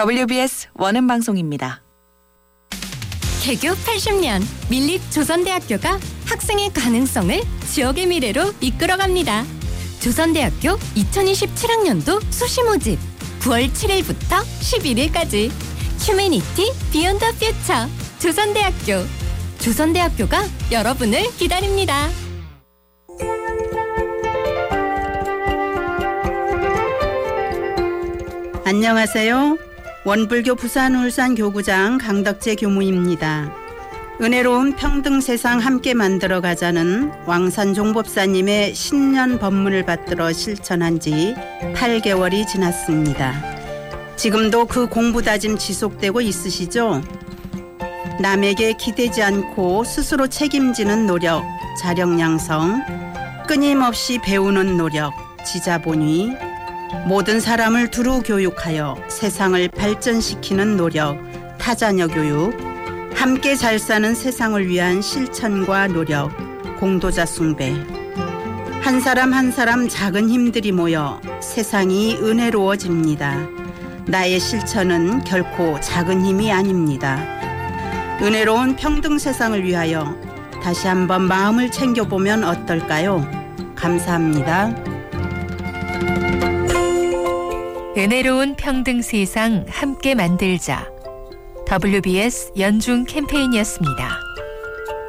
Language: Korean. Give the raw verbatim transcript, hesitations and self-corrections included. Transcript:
더블유비에스 원음 방송입니다. 개교 팔십 년 밀립 조선대학교가 학생의 가능성을 지역의 미래로 이끌어갑니다. 조선대학교 이천이십칠 학년도 수시 모집 구월 칠일부터 십일일까지 휴머니티 비욘드 퓨처 조선대학교 조선대학교가 여러분을 기다립니다. 안녕하세요. 원불교 부산 울산 교구장 강덕재 교무입니다. 은혜로운 평등 세상 함께 만들어가자는 왕산 종법사님의 신년 법문을 받들어 실천한 지 팔 개월이 지났습니다. 지금도 그 공부 다짐 지속되고 있으시죠? 남에게 기대지 않고 스스로 책임지는 노력, 자력 양성, 끊임없이 배우는 노력, 지자본위, 모든 사람을 두루 교육하여 세상을 발전시키는 노력, 타자녀 교육, 함께 잘 사는 세상을 위한 실천과 노력, 공도자 숭배. 한 사람 한 사람 작은 힘들이 모여 세상이 은혜로워집니다. 나의 실천은 결코 작은 힘이 아닙니다. 은혜로운 평등 세상을 위하여 다시 한번 마음을 챙겨보면 어떨까요? 감사합니다. 은혜로운 평등 세상 함께 만들자. 더블유비에스 연중 캠페인이었습니다.